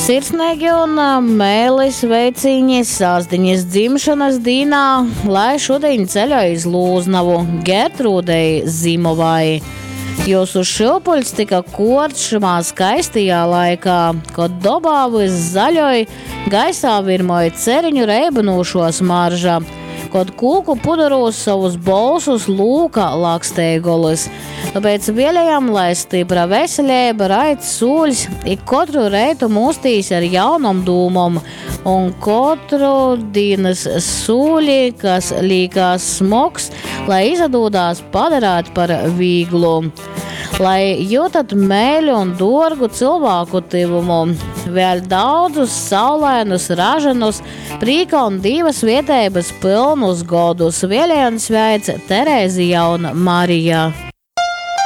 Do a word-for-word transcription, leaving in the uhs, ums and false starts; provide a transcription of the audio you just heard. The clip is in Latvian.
Sirsnīgi un mēlis veiciņas sāsdiņas dzimšanas dīnā, lai šodien ceļo iz Lūznavu Gertrūdei Zimovai. Jūsu šilpuļs tika korts šimā skaistajā laikā, kad dobā vis zaļoj, gaisā virmoja ceriņu reibanūšo smarža, kad kūku pudaros savus bolsus lūka laksteigolis. Tāpēc vēlējām, lai stipra veselība, raids sūļs, ik katru reitu mūstīs ar jaunom dūmom, un katru dienas sūļi, kas līkās smogs, lai izadūdās padarāt par vīglu. Lai jūtat mēļu un dorgu cilvēku tivumu, vēl daudzus saulainus, ražanus, prīka un divas vietējības pilnus godus, vēlējums veic Terēzija un Marija.